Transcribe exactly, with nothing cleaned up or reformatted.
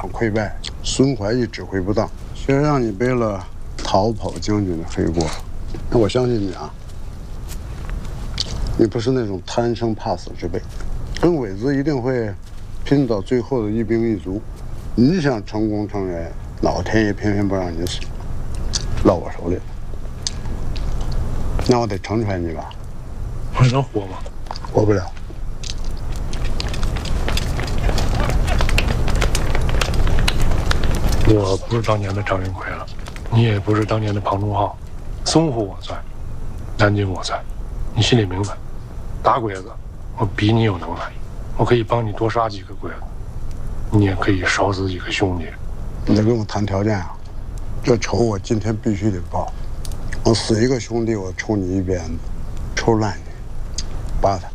场溃败，孙怀义指挥不当，却让你背了逃跑将军的黑锅。那我相信你啊，你不是那种贪生怕死之辈，跟伟子一定会拼到最后的一兵一卒。你想成功成仁，老天爷偏偏不让你死，落我手里了。那我得成全你吧。 我还能活吗？ 活不了。 我不是当年的张云奎了，你也不是当年的庞忠浩。淞沪我在，南京我在，你心里明白。打鬼子，我比你有能耐，我可以帮你多杀几个鬼子，你也可以少死几个兄弟。 你得跟我谈条件啊！这仇我今天必须得报。我死一个兄弟，我抽你一鞭子，抽烂你，扒他。